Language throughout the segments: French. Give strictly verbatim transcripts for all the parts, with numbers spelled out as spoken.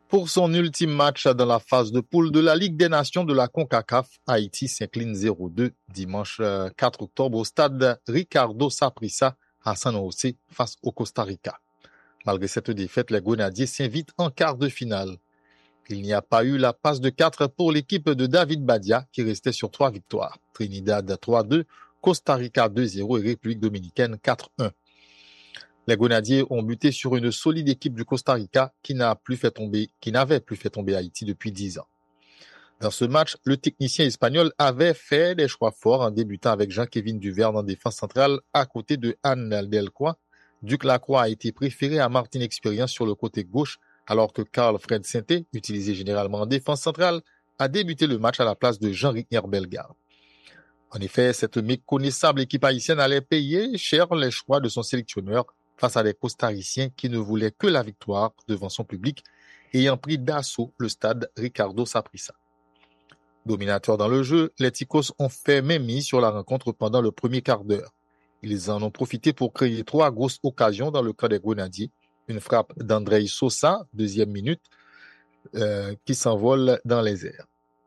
Pour son ultime match dans la phase de poule de la Ligue des Nations de la CONCACAF, Haïti s'incline zéro deux dimanche quatre octobre au stade Ricardo Saprissa à San José face au Costa Rica. Malgré cette défaite, les Grenadiers s'invitent en quart de finale. Il n'y a pas eu la passe de quatre pour l'équipe de David Badia qui restait sur trois victoires. Trinidad trois deux, Costa Rica deux zéro et République dominicaine quatre un. Les Grenadiers ont buté sur une solide équipe du Costa Rica qui n'a plus fait tomber, qui n'avait plus fait tomber Haïti depuis dix ans. Dans ce match, le technicien espagnol avait fait des choix forts en débutant avec Jean-Kévin Duverne en défense centrale à côté de Anne Delcroix. Duc Lacroix a été préféré à Martin Expérience sur le côté gauche, alors que Carl Fred Sainté, utilisé généralement en défense centrale, a débuté le match à la place de Jean-Rickner Bellegarde. En effet, cette méconnaissable équipe haïtienne allait payer cher les choix de son sélectionneur face à des costariciens qui ne voulaient que la victoire devant son public, ayant pris d'assaut le stade Ricardo Saprissa. Dominateurs dans le jeu, les Ticos ont fait mainmise sur la rencontre pendant le premier quart d'heure. Ils en ont profité pour créer trois grosses occasions dans le camp des Grenadiers. Une frappe d'Andrei Sosa, deuxième minute, euh, qui s'envole dans les airs.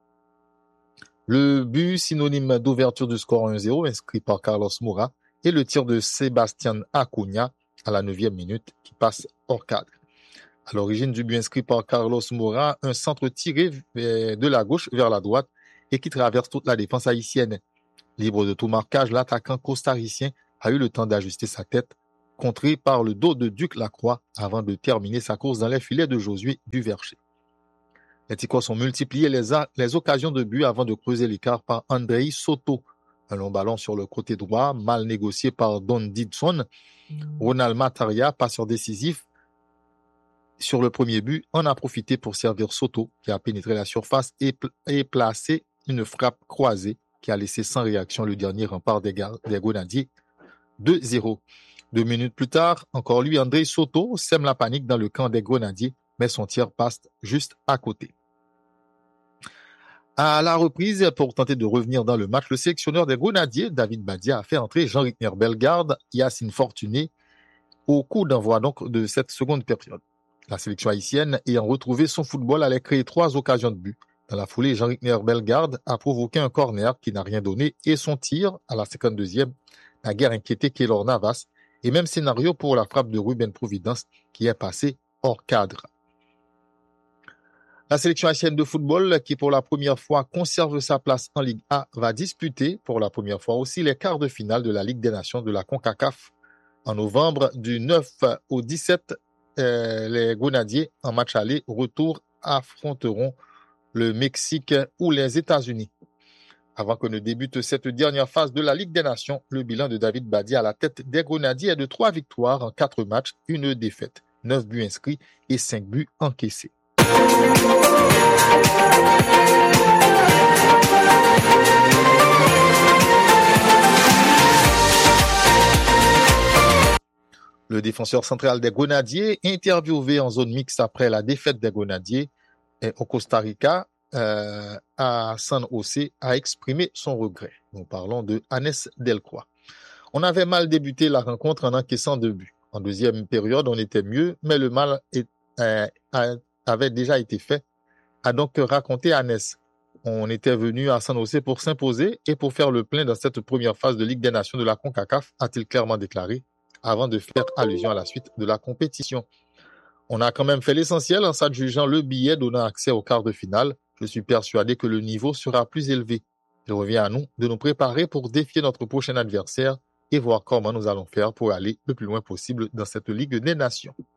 Le but synonyme d'ouverture du score un zéro inscrit par Carlos Moura et le tir de Sébastien Acuna à la neuvième minute qui passe hors cadre. À l'origine du but inscrit par Carlos Moura, un centre tiré de la gauche vers la droite et qui traverse toute la défense haïtienne. Libre de tout marquage, l'attaquant costaricien a eu le temps d'ajuster sa tête, contré par le dos de Duc Lacroix avant de terminer sa course dans les filets de Josué Duverger. Les Ticos ont multiplié les, a- les occasions de but avant de creuser l'écart par Andrei Soto. Un long ballon sur le côté droit, mal négocié par Don Didson. Ronald Mataria, passeur décisif sur le premier but, en a profité pour servir Soto, qui a pénétré la surface et, pl- et placé une frappe croisée qui a laissé sans réaction le dernier rempart des, gar- des Grenadiers, deux zéro. Deux minutes plus tard, encore lui, André Soto, sème la panique dans le camp des Grenadiers, mais son tir passe juste à côté. À la reprise, pour tenter de revenir dans le match, le sélectionneur des Grenadiers, David Badia, a fait entrer Jean-Rickner Bellegarde, Yacine Fortuné, au coup d'envoi donc de cette seconde période. La sélection haïtienne, ayant retrouvé son football, allait créer trois occasions de but. Dans la foulée, Jean-Rickner Bellegarde a provoqué un corner qui n'a rien donné et son tir, à la cinquante-deuxième, n'a guère inquiété Keylor Navas, et même scénario pour la frappe de Ruben Providence qui est passée hors cadre. La sélection haïtienne de football, qui pour la première fois conserve sa place en Ligue A, va disputer pour la première fois aussi les quarts de finale de la Ligue des Nations de la CONCACAF. En novembre, du neuf au dix-sept, euh, les Grenadiers, en match aller, retour, affronteront le Mexique ou les États-Unis. Avant que ne débute cette dernière phase de la Ligue des Nations, le bilan de David Badia à la tête des Grenadiers est de trois victoires en quatre matchs, une défaite, neuf buts inscrits et cinq buts encaissés. Le défenseur central des Grenadiers, interviewé en zone mixte après la défaite des Grenadiers au Costa Rica, euh, à San José, a exprimé son regret. Nous parlons de Hannes Delcroix. On avait mal débuté la rencontre en encaissant deux buts. En deuxième période, on était mieux, mais le mal est, euh, avait déjà été fait, a donc raconté Hannes. On était venu à San José pour s'imposer et pour faire le plein dans cette première phase de Ligue des Nations de la CONCACAF, a-t-il clairement déclaré, avant de faire allusion à la suite de la compétition. On a quand même fait l'essentiel en s'adjugeant le billet donnant accès au quart de finale. Je suis persuadé que le niveau sera plus élevé. Il revient à nous de nous préparer pour défier notre prochain adversaire et voir comment nous allons faire pour aller le plus loin possible dans cette Ligue des Nations.